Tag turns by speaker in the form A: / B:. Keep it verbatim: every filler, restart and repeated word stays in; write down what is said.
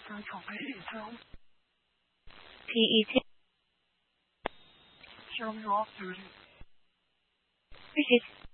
A: 司储备预仓
B: P E T
A: Show me off duty
B: Received.